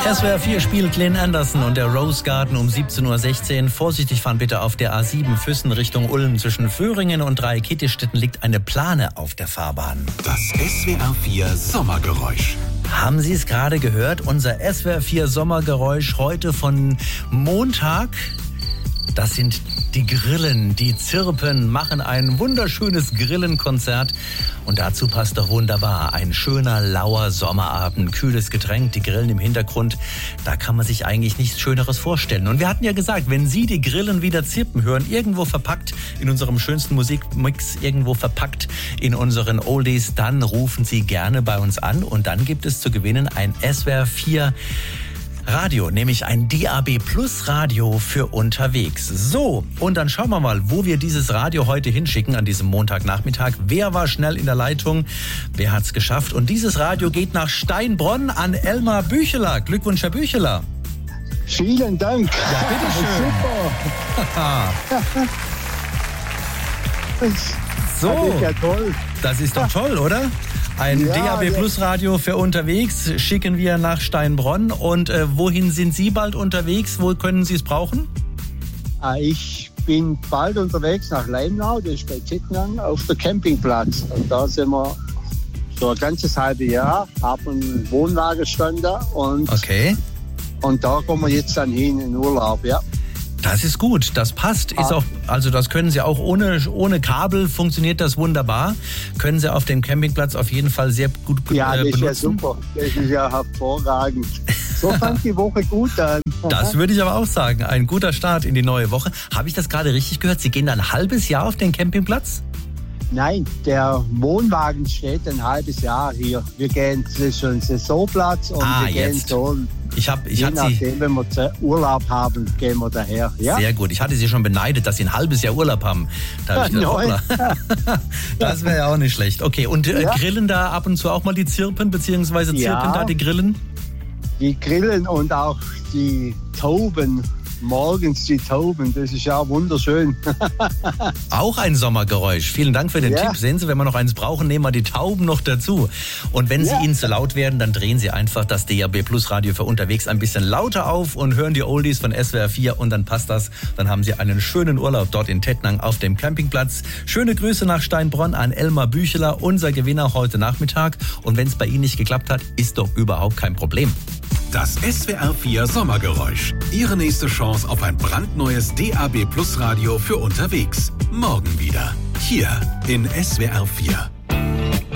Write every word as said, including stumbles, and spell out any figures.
S W R vier spielt Glenn Anderson und der Rose Garden um siebzehn Uhr sechzehn. Vorsichtig fahren bitte auf der A sieben Füssen Richtung Ulm. Zwischen Föhringen und Dreikietistetten liegt eine Plane auf der Fahrbahn. Das S W R vier Sommergeräusch. Haben Sie es gerade gehört? Unser S W R vier Sommergeräusch heute von Montag. Das sind die Grillen, die zirpen, machen ein wunderschönes Grillenkonzert. Und dazu passt doch wunderbar ein schöner, lauer Sommerabend, kühles Getränk, die Grillen im Hintergrund. Da kann man sich eigentlich nichts Schöneres vorstellen. Und wir hatten ja gesagt, wenn Sie die Grillen wieder zirpen hören, irgendwo verpackt in unserem schönsten Musikmix, irgendwo verpackt in unseren Oldies, dann rufen Sie gerne bei uns an. Und dann gibt es zu gewinnen ein S W R vier Radio, nämlich ein D A B Plus Radio für unterwegs. So, und dann schauen wir mal, wo wir dieses Radio heute hinschicken an diesem Montagnachmittag. Wer war schnell in der Leitung? Wer hat's geschafft? Und dieses Radio geht nach Steinbronn an Elmar Bücheler. Glückwunsch, Herr Bücheler. Vielen Dank. Ja, bitteschön. So, das ist ja toll. Das ist doch toll, oder? Ein Ja, D A B ja. Plus Radio für unterwegs schicken wir nach Steinbronn. Und äh, wohin sind Sie bald unterwegs? Wo können Sie es brauchen? Ah, Ich bin bald unterwegs nach Leimnau, das ist bei Zittnang, auf der Campingplatz. Und da sind wir so ein ganzes halbes Jahr, haben einen Wohnwagenstand da und, Okay. und da kommen wir jetzt dann hin in Urlaub, ja. Das ist gut, das passt. Ist Ah. auch, also das können Sie auch ohne, ohne Kabel, funktioniert das wunderbar. Können Sie auf dem Campingplatz auf jeden Fall sehr gut Ja, äh, das ist benutzen. ja super, das ist ja hervorragend. So fängt die Woche gut an. Das würde ich aber auch sagen. Ein guter Start in die neue Woche. Habe ich das gerade richtig gehört? Sie gehen da ein halbes Jahr auf den Campingplatz? Nein, der Wohnwagen steht ein halbes Jahr hier. Wir gehen, das ist ein Saisonplatz und Ah, wir gehen jetzt. so, Ich habe, ich je hatte Sie nachdem, wenn wir zu- Urlaub haben, gehen wir daher. Ja? sehr gut. Ich hatte Sie schon beneidet, dass Sie ein halbes Jahr Urlaub haben. Da hab ich gedacht, Neun. hoppla. Das wäre ja auch nicht schlecht. Okay, und äh, Ja. grillen da ab und zu auch mal die Zirpen, beziehungsweise zirpen Ja. da die Grillen? Die Grillen und auch die Tauben, morgens die Tauben, das ist ja wunderschön. Auch ein Sommergeräusch. Vielen Dank für den Ja. Tipp. Sehen Sie, wenn wir noch eins brauchen, nehmen wir die Tauben noch dazu. Und wenn Ja. Sie Ihnen zu laut werden, dann drehen Sie einfach das D A B Plus Radio für unterwegs ein bisschen lauter auf und hören die Oldies von S W R vier und dann passt das. Dann haben Sie einen schönen Urlaub dort in Tettnang auf dem Campingplatz. Schöne Grüße nach Steinbronn an Elmar Bücheler, unser Gewinner heute Nachmittag. Und wenn es bei Ihnen nicht geklappt hat, ist doch überhaupt kein Problem. Das S W R vier Sommergeräusch. Ihre nächste Chance auf ein brandneues D A B Plus Radio für unterwegs. Morgen wieder. Hier in S W R vier.